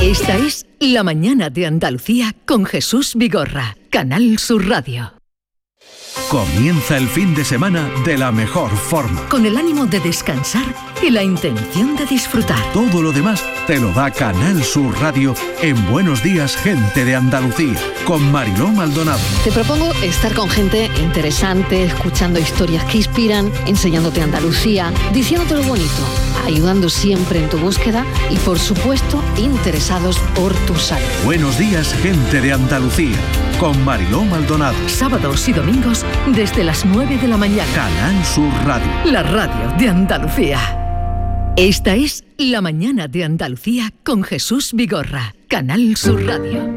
Esta es La Mañana de Andalucía con Jesús Vigorra, Canal Sur Radio. Comienza el fin de semana de la mejor forma. Con el ánimo de descansar y la intención de disfrutar. Todo lo demás te lo da Canal Sur Radio en Buenos Días, Gente de Andalucía, con Mariló Maldonado. Te propongo estar con gente interesante, escuchando historias que inspiran, enseñándote Andalucía, diciéndote lo bonito, ayudando siempre en tu búsqueda y, por supuesto, interesados por tu salud. Buenos Días, Gente de Andalucía, con Mariló Maldonado. Sábados y domingos desde las 9 de la mañana. Canal Sur Radio. La radio de Andalucía. Esta es La Mañana de Andalucía con Jesús Vigorra, Canal Sur Radio.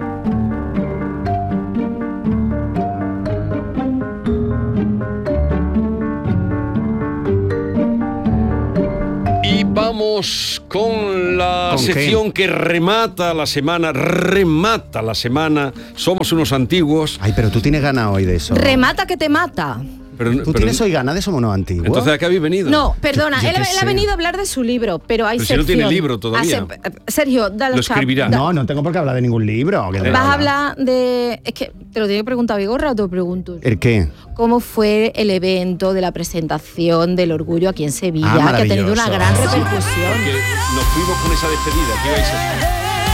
Y vamos con la sección que remata la semana. Somos unos antiguos. Ay, pero tú tienes ganas hoy de eso. Remata que te mata. ¿Tú tienes hoy ganas de Somos unos antiguos? Entonces, ¿a qué habéis venido? No, perdona, él ha venido a hablar de su libro, pero hay sección. Si no tiene libro todavía. Sergio, dale. Lo escribirá. No tengo por qué hablar de ningún libro. Vas a hablar de... Es que te lo tiene que preguntar Vigorra o te lo pregunto. ¿El qué? ¿Cómo fue el evento de la presentación del Orgullo aquí en Sevilla? Que ha tenido una gran repercusión. Porque nos fuimos con esa despedida. ¿Qué vais a hacer?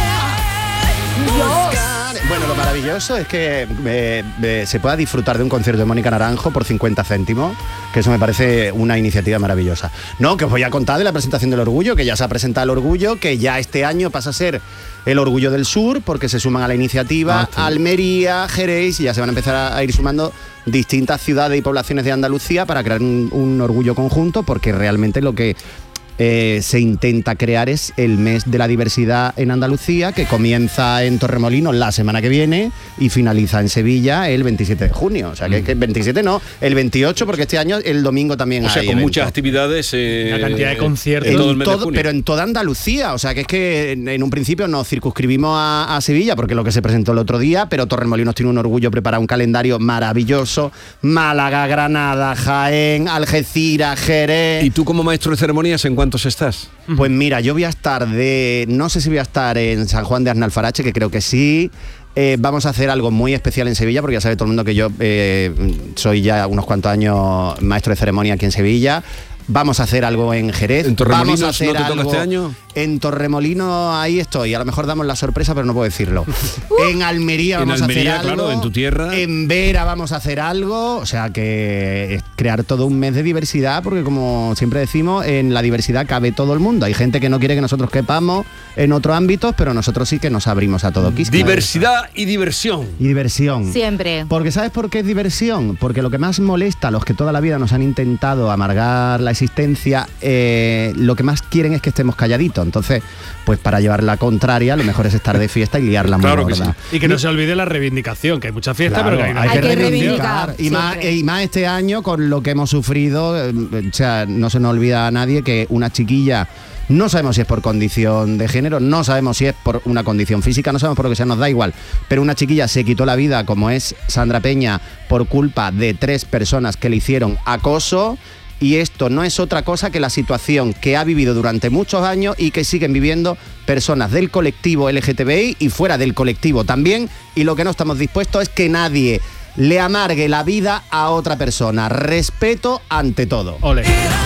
Bueno, lo maravilloso es que se pueda disfrutar de un concierto de Mónica Naranjo por 50 céntimos, que eso me parece una iniciativa maravillosa. No, que os voy a contar de la presentación del Orgullo, que ya se ha presentado el Orgullo, que ya este año pasa a ser el Orgullo del Sur, porque se suman a la iniciativa Almería, Jerez, y ya se van a empezar a ir sumando distintas ciudades y poblaciones de Andalucía para crear un orgullo conjunto, porque realmente lo que se intenta crear es el mes de la diversidad en Andalucía, que comienza en Torremolinos la semana que viene y finaliza en Sevilla el 27 de junio. O sea, que el 27 no, el 28, porque este año el domingo también hay. O sea, con evento. Muchas actividades. Una cantidad de conciertos. En todo el mes de junio. Pero en toda Andalucía. O sea, que es que en un principio nos circunscribimos a Sevilla, porque es lo que se presentó el otro día, pero Torremolinos tiene un orgullo, preparado un calendario maravilloso. Málaga, Granada, Jaén, Algeciras, Jerez. ¿Y tú como maestro de ceremonias en cuántos estás? Pues mira, yo voy a estar no sé si voy a estar en San Juan de Arnalfarache, que creo que sí. Vamos a hacer algo muy especial en Sevilla, porque ya sabe todo el mundo que yo soy ya unos cuantos años maestro de ceremonia aquí en Sevilla. Vamos a hacer algo en Jerez. ¿En Torremolinos Vamos a hacer no te toca algo este año? En Torremolinos ahí estoy. A lo mejor damos la sorpresa, pero no puedo decirlo. En Almería vamos a hacer algo. Claro, en tu tierra. En Vera vamos a hacer algo. O sea que es crear todo un mes de diversidad, porque como siempre decimos, en la diversidad cabe todo el mundo. Hay gente que no quiere que nosotros quepamos en otros ámbitos, pero nosotros sí que nos abrimos a todo. Diversidad y diversión. Y diversión. Siempre. Porque ¿sabes por qué es diversión? Porque lo que más molesta a los que toda la vida nos han intentado amargar la existencia, lo que más quieren es que estemos calladitos. Entonces, pues para llevar la contraria, lo mejor es estar de fiesta y liarla muy gorda. Que sí. Y que no se olvide la reivindicación, que hay mucha fiesta, Claro, pero que hay que reivindicar. Y más este año, con lo que hemos sufrido, o sea, no se nos olvida a nadie que una chiquilla, no sabemos si es por condición de género, no sabemos si es por una condición física, no sabemos por lo que sea, nos da igual, pero una chiquilla se quitó la vida, como es Sandra Peña, por culpa de 3 personas que le hicieron acoso. Y esto no es otra cosa que la situación que ha vivido durante muchos años y que siguen viviendo personas del colectivo LGTBI y fuera del colectivo también. Y lo que no estamos dispuestos es que nadie le amargue la vida a otra persona. Respeto ante todo. Ole.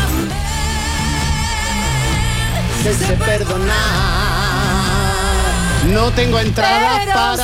Se perdonar. No tengo entradas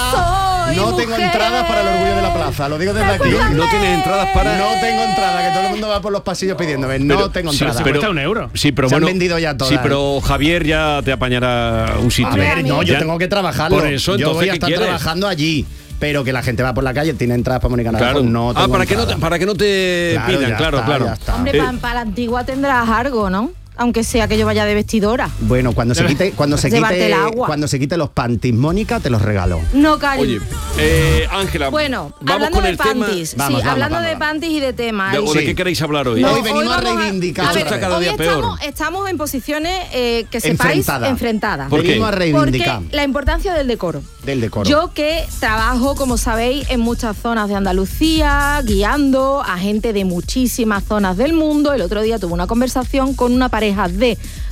para el Orgullo de la Plaza, lo digo desde aquí. No tienes entradas para... No tengo entradas, que todo el mundo va por los pasillos pidiéndome. No tengo entradas. Pero cuesta €1. Sí, pero se bueno, han vendido ya todas. Sí, pero Javier ya te apañará un sitio. A ver, no, yo Ya- tengo que trabajarlo. Por eso, yo entonces, voy a ¿qué estar quieres? trabajando allí. Pero que la gente va por la calle, tiene entradas para Mónica Naranjo. Claro. No tengo para que no te Claro, pidan, ya claro, está, claro. ya está. Hombre, para la antigua tendrás algo, ¿no? Aunque sea que yo vaya de vestidora. Bueno, cuando se quite Llevarte el agua. cuando se quite los panties, Mónica, te los regalo. No, cari. Oye, Ángela, Bueno, vamos hablando con de el tema. panties. Vamos, Sí, vamos, hablando vamos, de vamos. panties y de temas. ¿O de Sí. qué queréis hablar hoy? No, hoy venimos a vamos reivindicar. A ver, Esto está cada hoy día peor. estamos en posiciones que sepáis enfrentadas. ¿Por qué? Venimos a reivindicar Porque la importancia del decoro. del decoro. Yo que trabajo, como sabéis, en muchas zonas de Andalucía, guiando a gente de muchísimas zonas del mundo. El otro día tuve una conversación con una pareja de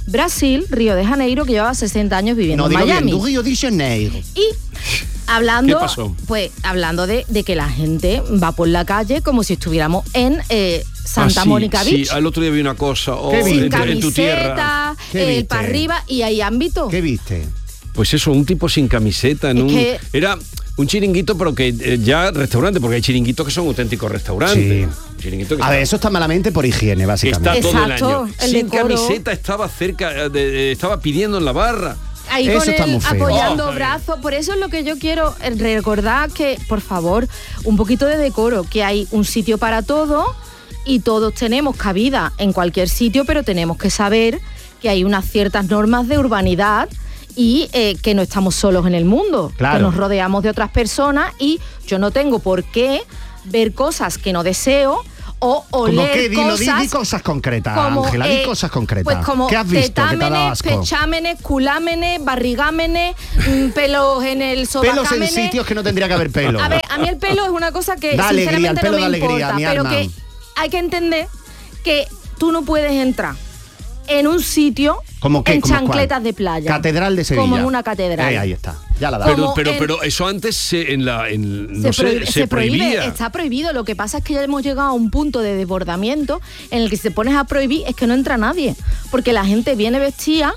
Brasil, Río de Janeiro, que llevaba 60 años viviendo en Miami. Bien, Río de Janeiro. Y hablando, ¿Qué pasó? pues hablando de que la gente va por la calle como si estuviéramos en Santa Sí, Mónica Beach. Sí, al otro día vi una cosa. Sin en tu tierra. camiseta, ¿Qué viste? para arriba, y hay ámbito. ¿Qué viste? Pues eso, un tipo sin camiseta. Era un chiringuito, pero que ya restaurante, porque hay chiringuitos que son auténticos restaurantes. Sí. Chiringuito que A ver, eso está malamente por higiene, básicamente. está todo el Exacto, año. el Sin decoro. camiseta estaba cerca, estaba pidiendo en la barra. Ahí Eso con está muy él feo. apoyando brazos. Por eso es lo que yo quiero recordar, que por favor, un poquito de decoro, que hay un sitio para todo y todos tenemos cabida en cualquier sitio, pero tenemos que saber que hay unas ciertas normas de urbanidad y que no estamos solos en el mundo, Claro. que nos rodeamos de otras personas, y yo no tengo por qué ver cosas que no deseo o oler Como que cosas. di cosas concretas, como, Ángela, di cosas concretas. Pues como ¿Qué has visto que te ha dado tetámenes, asco? pechámenes, culámenes, barrigámenes, pelos en el Pelos sobacámenes. en sitios que no tendría que haber pelo. A ver, a mí el pelo es una cosa que Da alegría, el sinceramente pelo no me da alegría, importa, mi pero alma. que hay que entender que tú no puedes entrar en un sitio ¿Cómo qué? en ¿Cómo chancletas cuál? de playa. Catedral de Sevilla. Como en una catedral. Ahí está. Ya la da. Como Pero eso antes se se prohíbe, prohibía. está prohibido. Lo que pasa es que ya hemos llegado a un punto de desbordamiento en el que si te pones a prohibir es que no entra nadie, porque la gente viene vestida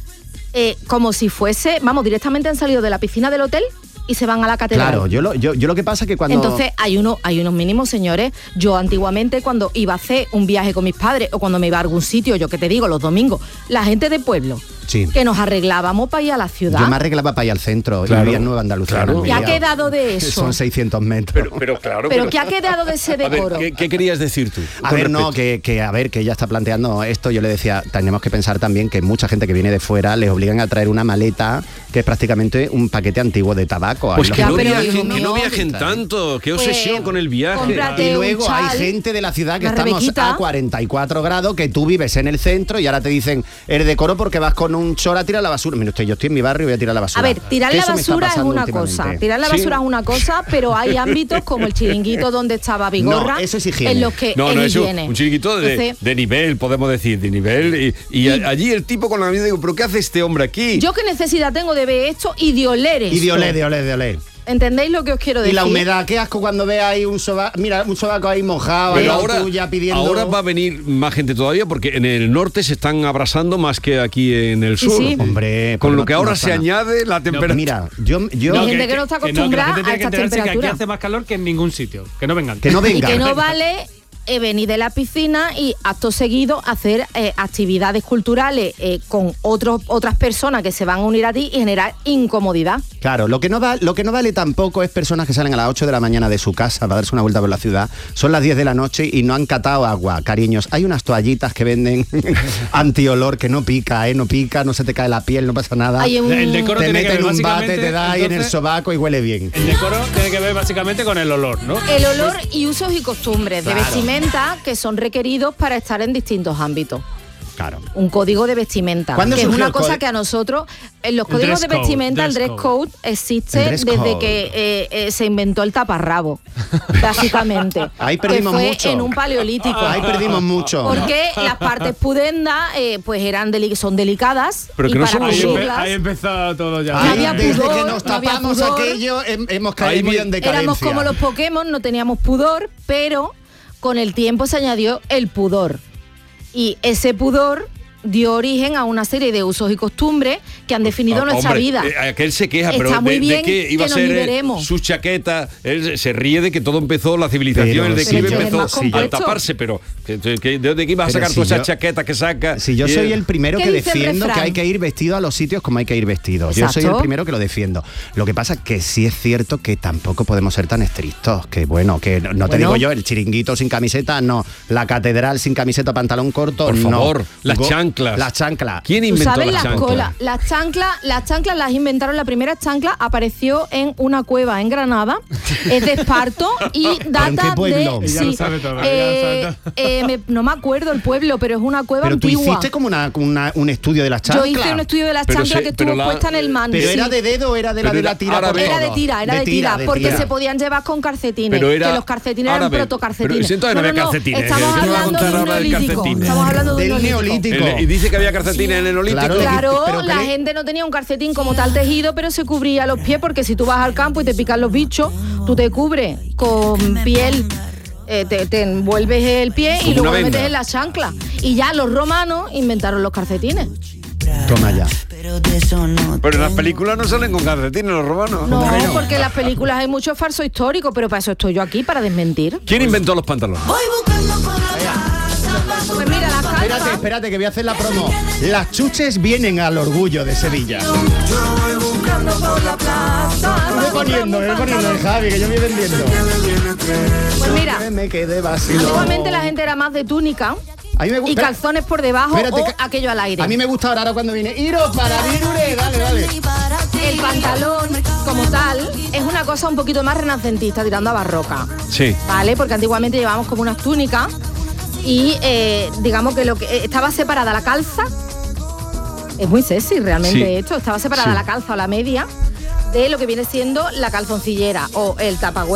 como si fuese, vamos, directamente han salido de la piscina del hotel y se van a la catedral. Claro, yo lo que pasa es que cuando... Entonces hay unos mínimos, señores. Yo antiguamente, cuando iba a hacer un viaje con mis padres o cuando me iba a algún sitio, yo que te digo, los domingos, la gente de pueblo, Sí. que nos arreglábamos para ir a la ciudad. Yo me arreglaba para ir al centro Claro, y vivía en Nueva Andalucía. claro. en ¿Qué ha Almería. quedado de eso? Son 600 metros. Pero claro. Pero ¿qué ha quedado de ese A ver, decoro? ¿qué querías decir tú? A con ver, no, respecto? que ella está planteando esto. Yo le decía, tenemos que pensar también que mucha gente que viene de fuera les obligan a traer una maleta que es prácticamente un paquete antiguo de tabaco. Pues Ahí que lo- no pero, viajen, hijo que no mío, viajen tanto. Qué obsesión Pues, con el viaje. cómprate Y un luego chal, hay gente de la ciudad que una estamos rebequita. a 44 grados, que tú vives en el centro y ahora te dicen el decoro porque vas con un chor a tirar la basura. Mira usted, yo estoy en mi barrio y voy a tirar la basura. A ver, tirar Que la eso me está basura es pasando una últimamente. cosa. Tirar la Sí. basura es una cosa, pero hay ámbitos como el chiringuito donde estaba Vigorra, No, eso es higiene. en los que No, es es higiene. un chiringuito Entonces, de nivel, podemos decir, de nivel. Y allí el tipo con la vida digo, ¿pero qué hace este hombre aquí? yo qué necesidad tengo de ver esto y de oler esto. Y de oler. ¿Entendéis lo que os quiero Y decir? la humedad, qué asco cuando ve ahí un sobaco, mira, un sobaco ahí mojado, Pero al lado tuya pidiendo... ahora va a venir más gente todavía porque en el norte se están abrasando más que aquí en el Sí, sur. sí. Hombre, Con pero lo que no ahora está se nada. añade la temperatura. Mira, yo Hay gente que no está acostumbrada la gente tiene a que estas enterarse que aquí temperaturas. hace más calor que en ningún sitio. Que no vengan. que no Y venga. que no vale venir de la piscina y acto seguido hacer actividades culturales con otras personas que se van a unir a ti y generar incomodidad. Claro, lo que no vale tampoco es personas que salen a las 8 de la mañana de su casa para darse una vuelta por la ciudad. Son las 10 de la noche y no han catado agua, cariños. Hay unas toallitas que venden antiolor que no pica, no pica, no se te cae la piel, no pasa nada. Hay un- El decoro Te tiene que meten ver un bate, básicamente, te da ahí en el entonces, sobaco y huele bien. El decoro tiene que ver básicamente con el olor, ¿no? El olor y usos y costumbres de Claro. vestimenta que son requeridos para estar en distintos ámbitos. Claro. Un código de vestimenta, ¿Cuándo que es surgió una el cosa código? que a nosotros, en los códigos de dress code, vestimenta, el dress dress code existe El dress desde code. que se inventó el taparrabo, básicamente. Ahí perdimos que fue mucho. en un paleolítico. Ahí perdimos mucho. Porque las partes pudendas pues son delicadas. Pero que y no para somos Ahí, solo- cubrirlas, ahí empezó todo ya. No Ahí, había desde pudor, que nos no había tapamos pudor. aquello, hemos caído Ahí muy vi- en decadencia. éramos como los Pokémon, no teníamos pudor, pero con el tiempo se añadió el pudor. Y ese pudor dio origen a una serie de usos y costumbres que han definido nuestra Hombre, vida. Aquel se queja, Está pero muy de bien que iba que a nos ser liberemos. sus chaquetas. Él se ríe de que todo empezó, la civilización, Pero el si declive yo- es más empezó al compuesto. taparse, pero ¿de dónde ibas a Pero sacar si todas esas yo- chaquetas que sacas? Si yo Y, soy el primero ¿Qué que dice el defiendo que refrán? hay que ir vestido a los sitios como hay que ir vestido. Yo soy el Exacto. primero que lo defiendo. Lo que pasa es que sí es cierto que tampoco podemos ser tan estrictos. Que bueno, que no te Bueno. digo yo, el chiringuito sin camiseta, no. La catedral sin camiseta, pantalón corto, Por no. favor, las Go- chanclas. Las chanclas. ¿Quién Tú inventó sabes las las chanclas? colas, las chanclas las inventaron, la primera chancla apareció en una cueva en Granada, es de Esparto y data qué pueblo? de... Ella lo sabe todo, ella lo sabe no me acuerdo el pueblo, pero es una cueva Pero tú antigua. hiciste como un estudio de las Yo chanclas. hice un estudio de las Pero chanclas se- que pero estuvo la- puesta en el man. Pero sí. era de dedo o era de la Pero de la era tira por árabe. Era de todo? tira, porque tira. se podían llevar con calcetines, Pero era que los calcetines eran árabe. protocalcetines. Pero si entonces no había calcetines, Estamos ¿qué te voy a hablando contar de un ahora del neolítico. calcetín? Estamos hablando de un Del neolítico. Y dice que había calcetines en el Olímpico. Claro, pero la gente no tenía un calcetín como tal tejido, pero se cubría los pies, porque si tú vas al campo y te pican los bichos, tú te cubres con piel, te envuelves el pie y luego lo metes en la chancla. Y ya los romanos inventaron los calcetines. Toma ya. Pero en las películas no salen con calcetines los romanos. No, porque en las películas hay mucho falso histórico, pero para eso estoy yo aquí, para desmentir. ¿Quién inventó los pantalones? Pues mira, las calzas... Espérate, que voy a hacer la promo. Las chuches vienen al Orgullo de Sevilla. Me voy poniendo, Javi, que yo me voy vendiendo. Pues mira, Me quedé vacío. antiguamente la gente era más de túnica y calzones por debajo o aquello al aire. A mí me gusta ahora cuando viene Iro para Virure, dale. El pantalón, como tal, es una cosa un poquito más renacentista, tirando a barroca. Sí. ¿Vale? Porque antiguamente llevábamos como unas túnicas y digamos que lo que estaba separada la calza, es muy sexy realmente esto, estaba separada la calza o la media de lo que viene siendo la calzoncillera o el tapagüey.